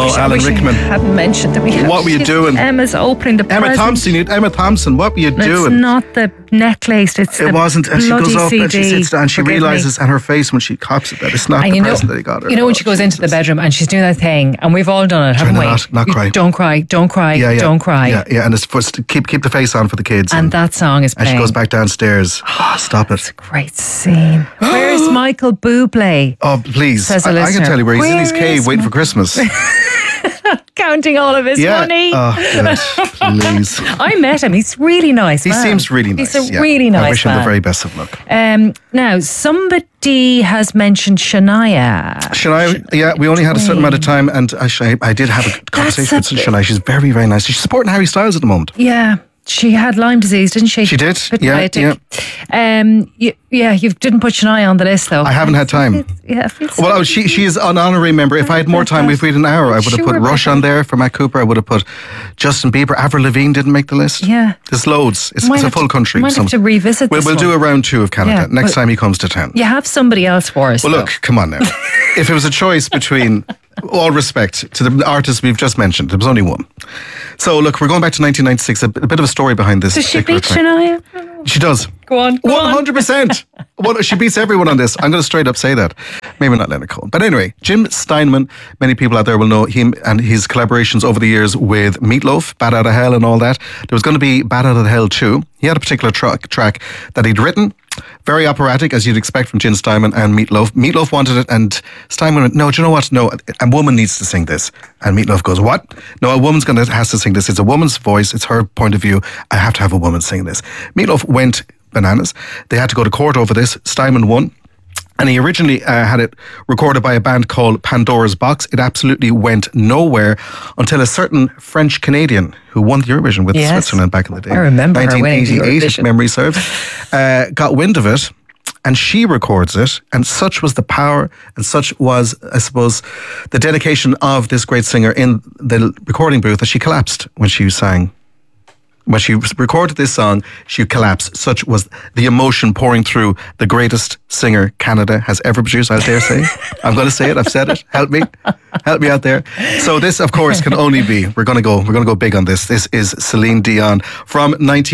Oh, Alan Rickman. Hadn't mentioned that we have. What were you doing? Emma's opening the present. Emma Thompson, what were you doing? It's not the necklace, it's the It wasn't, and she bloody goes up CD. and she sits down and she Forgive realises, and her face when she cops it, that it's not the present that he got her. You know when she goes into the bedroom and she's doing that thing, and we've all done it, haven't we? Not cry. Don't cry, don't cry, don't cry. Yeah, and it's for keep the face on for the kids. And that song is playing. And she goes back downstairs. Stop it. Great scene. Where's Michael Bublé? Oh, please. Says a I can listener. tell you where he's in Where his cave is waiting for Christmas. Counting all of his money. Oh, God, please. I met him. He's really nice. He seems really nice. He's a really nice I wish him the man. very best of luck. Now, somebody has mentioned Shania. Shania, yeah, we only had a certain amount of time, and I did have a conversation with Shania. She's very, very nice. She's supporting Harry Styles at the moment. Yeah. She had Lyme disease, didn't she? She did. Bit Yeah, diabetic. You didn't put Shania on the list, though. I haven't had time. Well, she is an honorary member. If I had more time, if we had an hour, I would have put Rush on there for Matt Cooper. I would have put Justin Bieber. Avril Lavigne didn't make the list. Yeah. There's loads. It's a full country. Might have to revisit this We'll do a round 2 of Canada next time he comes to town. You have somebody else for us. Well, look, come on now. If it was a choice between, all respect to the artists we've just mentioned, there was only one. So, look, we're going back to 1996. A bit of a story behind this. Does she beat Shania? She does. Go on. 100%. She beats everyone on this. I'm going to straight up say that. Maybe not Leonard Cohen. But anyway, Jim Steinman, many people out there will know him and his collaborations over the years with Meatloaf, Bat Out of Hell and all that. There was going to be Bat Out of Hell 2. He had a particular track that he'd written. Very operatic, as you'd expect from Jim Steinman and Meatloaf. Meatloaf wanted it, and Steinman went, no, do you know what? No, a woman needs to sing this. And Meatloaf goes, what? No, a woman's has to sing this. It's a woman's voice. It's her point of view. I have to have a woman sing this. Meatloaf went bananas. They had to go to court over this. Steinman won. And he originally had it recorded by a band called Pandora's Box. It absolutely went nowhere until a certain French-Canadian who won the Eurovision with Switzerland back in the day. I remember her winning the 1988, Eurovision. if memory serves. Got wind of it, and she records it. And such was the power, and such was, I suppose, the dedication of this great singer in the recording booth that she collapsed when she sang. When she recorded this song, she collapsed. Such was the emotion pouring through the greatest singer Canada has ever produced, I dare say. I'm going to say it. I've said it. Help me out there. So this, of course, can only be, we're going to go big on this. This is Celine Dion from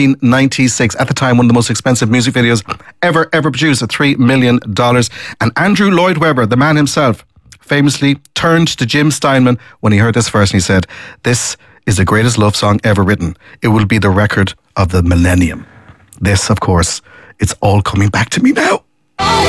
1996. At the time, one of the most expensive music videos ever produced at $3 million. And Andrew Lloyd Webber, the man himself, famously turned to Jim Steinman when he heard this verse and he said, this is the greatest love song ever written. It will be the record of the millennium. This, of course, it's all coming back to me now.